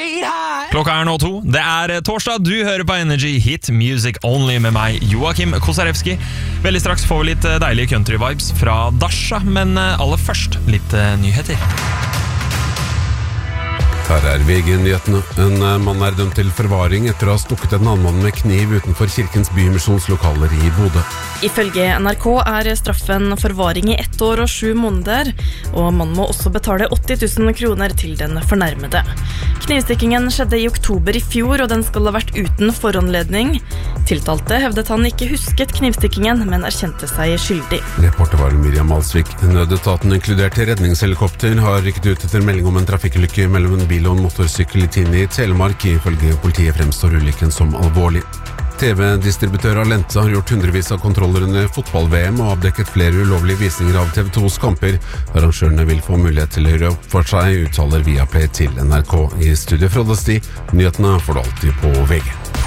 Klokka nå 2. Det torsdag, du hører på Energy Hit Music Only med meg, Joakim Kosarewski. Veldig straks får vi litt deilige country-vibes fra Dasha, men aller først litt nyheter. Her VG-nyhetene. En mann dømt til forvaring etter å ha stukket en annen mann med kniv utenfor Kirkens Bymisjonslokaler i Bodø. Ifølge NRK straffen forvaring i 1 år og 7 måneder, og man må også betale 80 000 kroner til den fornærmede. Knivstikkingen skjedde i oktober i fjor, og den skal ha vært uten foranledning. Tiltalte hevdet han ikke husket knivstikkingen, men erkjente seg skyldig. Reporter var Miriam Alsvik. Nødetaten inkludert redningshelikopter har rykket ut etter melding om en trafikkulykke mellom en bil og en motorsykkel i Tinn i Telemark. Ifølge politiet fremstår ulykken som alvorlig. TV-distributør Alenta har gjort hundrevis av kontroller under fotball-VM og avdekket flere ulovlige visninger av TV 2s kamper. Arrangørene vil få mulighet til å gjøre opp for seg, uttaler Viaplay til NRK. I studio fra Sti. Nyhetene får du alltid på VG.